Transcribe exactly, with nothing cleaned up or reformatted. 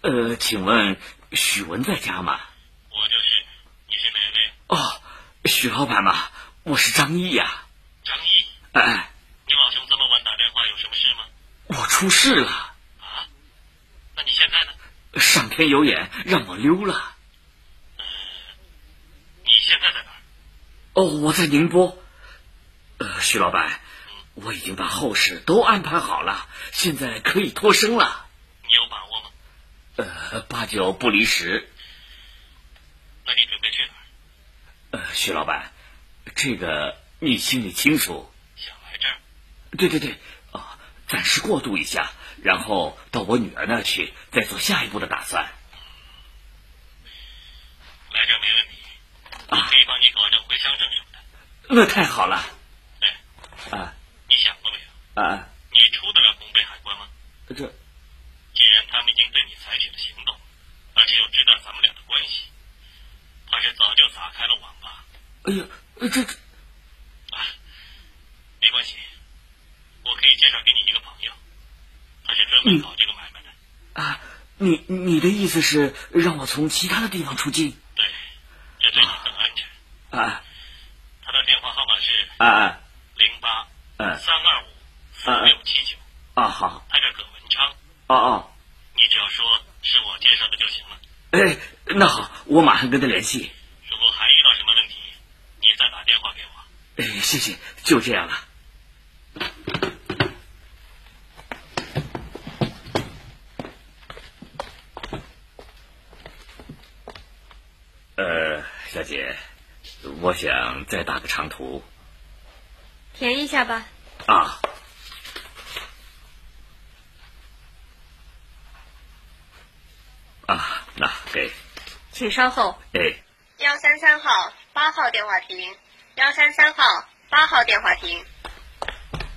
呃，请问许文在家吗？ 我就是。你是哪位？ 哦，许老板嘛，我是张毅呀、啊。 张毅？ 哎， 你老兄这么晚打电话有什么事吗？ 我出事了。 啊？那你现在呢？ 上天有眼，让我溜了。 呃，你现在在哪儿？ 哦，我在宁波。呃，许老板，嗯、我已经把后事都安排好了，现在可以脱身了。 你有把握吗？ 呃，八九不离十。 那你准备去哪儿？ 呃，许老板，这个你心里清楚。 想来这儿？ 对对对，啊、呃，暂时过渡一下，然后到我女儿那儿去，再做下一步的打算。 来这儿没问题，我可以帮你搞证回乡证什么的。 那太好了。 哎， 啊， 你想过没有？ 啊， 你出得了拱北海关吗？ 这， 既然他们已经对你采取了行动，而且又知道咱们俩的关系，怕是早就撒开了网吧。 哎呀，这这， 啊，没关系，我可以介绍给你一个朋友，他是专门搞这个买卖的。 啊，你你的意思是让我从其他的地方出境？ 对，这对你更安全。 啊， 他的电话号码是啊零八三二五四六七九。 啊，好。 他叫葛文昌。 哦哦， 你只要说是我介绍的就行了。 哎，那好，我马上跟他联系。 如果还遇到什么问题，你再打电话给我。 哎，谢谢，就这样了。呃，小姐，我想再打个长途。 填一下吧。 啊。啊，那给。 请稍后。 哎。 幺三三号八号电话亭，幺三三号八号电话亭。